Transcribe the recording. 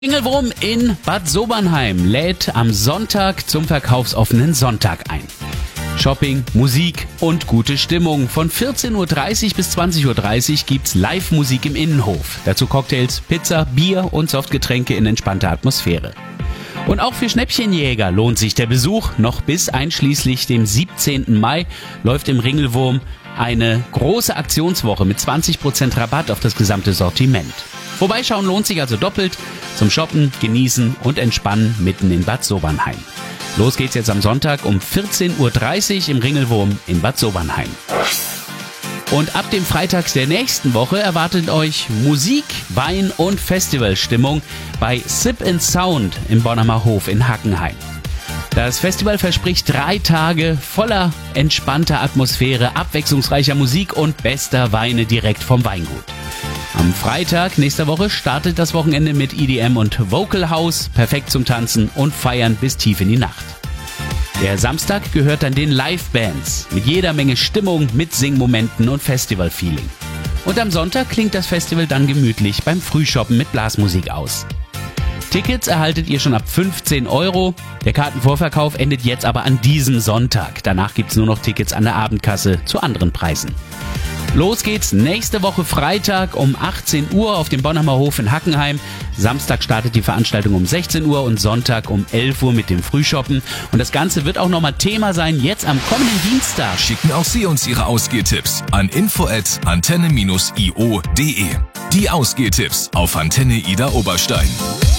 Ringelwurm in Bad Sobernheim lädt am Sonntag zum verkaufsoffenen Sonntag ein. Shopping, Musik und gute Stimmung. Von 14.30 Uhr bis 20.30 Uhr gibt's Live-Musik im Innenhof. Dazu Cocktails, Pizza, Bier und Softgetränke in entspannter Atmosphäre. Und auch für Schnäppchenjäger lohnt sich der Besuch. Noch bis einschließlich dem 17. Mai läuft im Ringelwurm eine große Aktionswoche mit 20% Rabatt auf das gesamte Sortiment. Vorbeischauen lohnt sich also doppelt zum Shoppen, Genießen und Entspannen mitten in Bad Sobernheim. Los geht's jetzt am Sonntag um 14.30 Uhr im Ringelwurm in Bad Sobernheim. Und ab dem Freitag der nächsten Woche erwartet euch Musik, Wein und Festivalstimmung bei Sip & Sound im Bonner Hof in Hackenheim. Das Festival verspricht 3 Tage voller entspannter Atmosphäre, abwechslungsreicher Musik und bester Weine direkt vom Weingut. Am Freitag nächster Woche startet das Wochenende mit EDM und Vocal House, perfekt zum Tanzen und Feiern bis tief in die Nacht. Der Samstag gehört dann den Live-Bands mit jeder Menge Stimmung, Mitsingmomenten und Festival-Feeling. Und am Sonntag klingt das Festival dann gemütlich beim Frühshoppen mit Blasmusik aus. Tickets erhaltet ihr schon ab 15 €. Der Kartenvorverkauf endet jetzt aber an diesem Sonntag. Danach gibt's nur noch Tickets an der Abendkasse zu anderen Preisen. Los geht's nächste Woche Freitag um 18 Uhr auf dem Bonner Hof in Hackenheim. Samstag startet die Veranstaltung um 16 Uhr und Sonntag um 11 Uhr mit dem Frühshoppen. Und das Ganze wird auch nochmal Thema sein jetzt am kommenden Dienstag. Schicken auch Sie uns Ihre Ausgehtipps an info@antenne-io.de. Die Ausgehtipps auf Antenne Ida Oberstein.